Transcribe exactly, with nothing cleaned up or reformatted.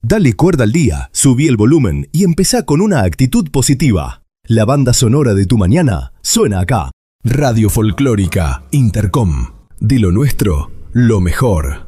Dale cuerda al día, subí el volumen y empezá con una actitud positiva. La banda sonora de tu mañana suena acá. Radio Folclórica Intercom. De lo nuestro, lo mejor.